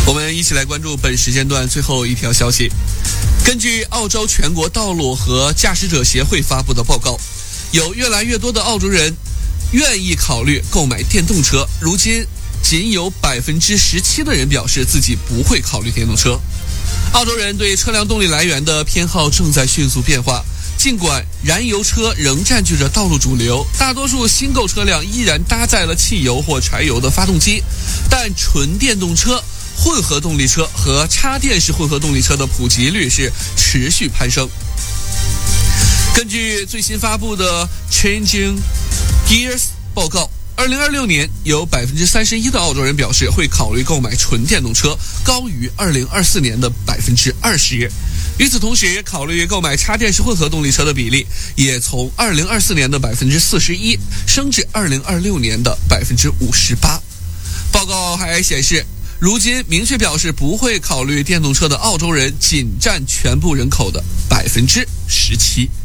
我们一起来关注本时间段最后一条消息。根据澳洲全国道路和驾驶者协会发布的报告，有越来越多的澳洲人愿意考虑购买电动车，如今仅有17%的人表示自己不会考虑电动车。澳洲人对车辆动力来源的偏好正在迅速变化，尽管燃油车仍占据着道路主流，大多数新购车辆依然搭载了汽油或柴油的发动机，但纯电动车、混合动力车和插电式混合动力车的普及率是持续攀升。根据最新发布的 Changing Gears 报告，2026年有31%的澳洲人表示会考虑购买纯电动车，高于2024年的20%。与此同时，考虑购买插电式混合动力车的比例也从2024年的41%升至2026年的58%。报告还显示，如今明确表示不会考虑电动车的澳洲人仅占全部人口的17%。